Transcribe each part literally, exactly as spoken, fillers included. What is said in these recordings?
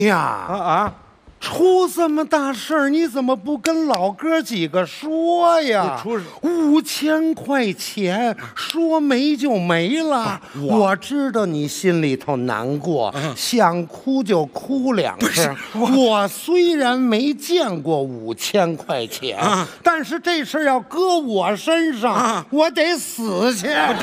呀啊啊！ 出这么大事儿，你怎么不跟老哥几个说呀？ 出五千块钱，说没就没了。我, 我知道你心里头难过，嗯、想哭就哭两声。我, 我虽然没见过五千块钱，啊、但是这事儿要搁我身上，啊、我得死去。 老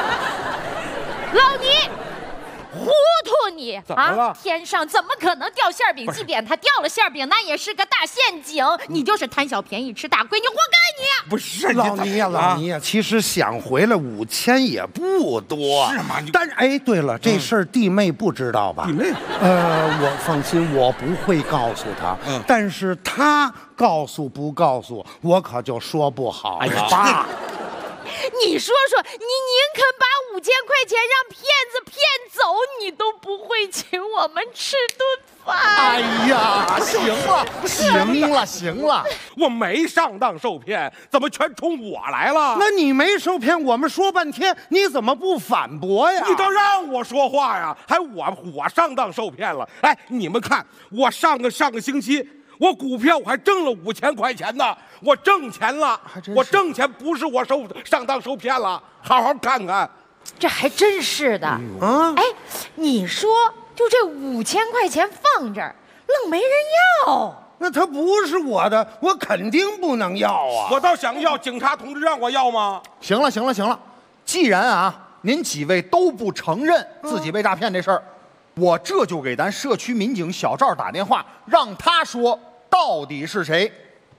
倪。糊涂你啊！天上怎么可能掉馅饼？即便他掉了馅饼，那也是个大陷阱。你就是贪小便宜吃大亏，你活该你！ 不是老倪呀，老倪呀，其实想回来五千也不多， 是吗？ 但是哎，对了，这事儿弟妹不知道吧？ 弟妹， 呃，我放心，我不会告诉他。嗯，但是他告诉不告诉，我可就说不好了。哎呀，爸。 你说说，你宁肯把五千块钱让骗子骗走，你都不会请我们吃顿饭。 哎呀，行了，行了，行了， 我没上当受骗，怎么全冲我来了？ 那你没受骗，我们说半天，你怎么不反驳呀？ 你倒让我说话呀，还我我上当受骗了？哎，你们看，我上个上个星期。我股票我还挣了五千块钱呢，我挣钱了，我挣钱不是我受上当受骗了，好好看看， 这还真是的。啊，哎，你说就这五千块钱放这儿，愣没人要， 那他不是我的，我肯定不能要啊！ 我倒想要，警察同志让我要吗？ 行了，行了，行了，既然啊，您几位都不承认自己被诈骗这事儿。嗯我这就给咱社区民警小赵打电话，让他说到底是谁。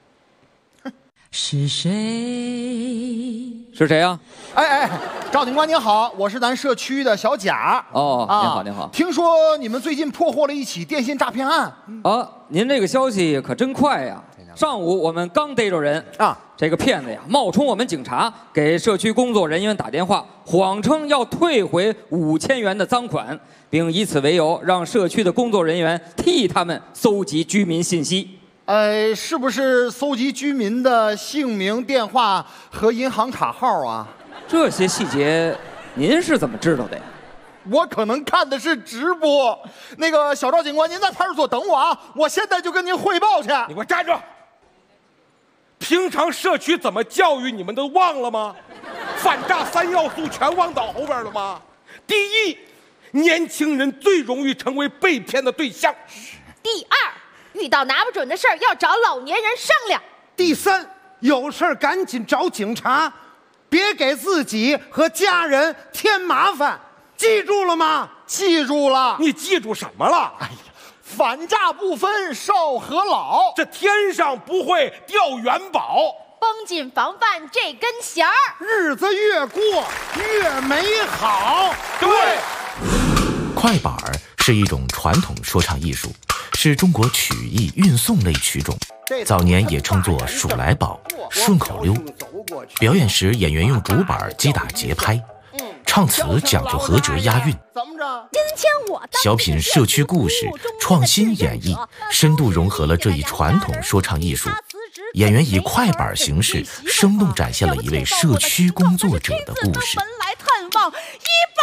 是谁？ 是谁呀、啊？ 哎哎，赵警官您好，我是咱社区的小贾。 哦， 啊、 您好您好。 听说你们最近破获了一起电信诈骗案。 啊，您这个消息可真快呀！上午我们刚逮着人啊，这个骗子呀冒充我们警察，给社区工作人员打电话，谎称要退回五千元的赃款，并以此为由让社区的工作人员替他们搜集居民信息。 呃，是不是搜集居民的姓名、电话和银行卡号啊？ 这些细节您是怎么知道的呀？ 我可能看的是直播。那个小赵警官，您在派出所等我啊，我现在就跟您汇报去。 你给我站住！平常社区怎么教育你们都忘了吗？反诈三要素全忘到后边了吗？第一，年轻人最容易成为被骗的对象。 第二，遇到拿不准的事儿要找老年人商量。 第三，有事儿赶紧找警察，别给自己和家人添麻烦。记住了吗？ 记住了。 你记住什么了？哎呀， 反诈不分少和老， 这天上不会掉元宝， 绷紧防范这根弦儿， 日子越过越美好。 对， 快板儿是一种传统说唱艺术，是中国曲艺运颂类曲种，早年也称作数来宝、顺口溜。表演时，演员用竹板击打节拍，唱词讲究和辙押韵。小品社区故事创新演绎，深度融合了这一传统说唱艺术。演员以快板形式，生动展现了一位社区工作者的故事。 门来探望，一把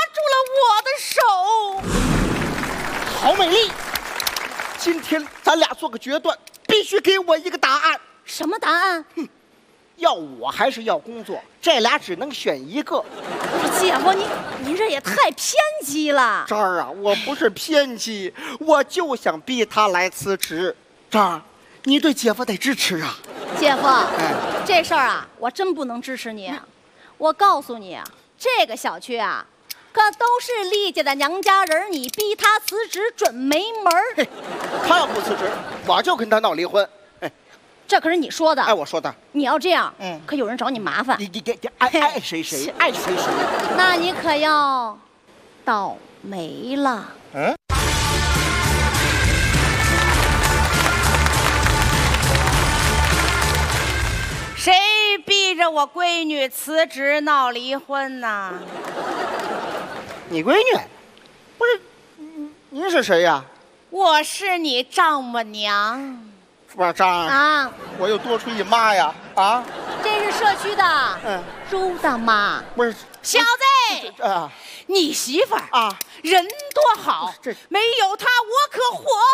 拉住了我的手。 郝美丽，今天咱俩做个决断，必须给我一个答案。 什么答案？ 哼，要我还是要工作？这俩只能选一个。 姐夫，您您这也太偏激了。 张儿啊，我不是偏激，我就想逼他来辞职。张儿，你对姐夫得支持啊。 姐夫，哎，这事儿啊，我真不能支持你。我告诉你啊，这个小区啊，可都是丽姐的娘家人，你逼他辞职准没门儿。 他要不辞职，我就跟他闹离婚。 这可是你说的， 哎，我说的。 你要这样，嗯，可有人找你麻烦。 你你你爱爱谁谁，爱谁谁。 那你可要倒霉了。嗯。谁逼着我闺女辞职闹离婚呢？ 你闺女？不是，您是谁呀？ 我是你丈母娘。 不是张啊，我又多出一妈呀！啊， 这是社区的，嗯，周大妈。 不是小子啊，你媳妇儿啊，人多好，这没有她我可活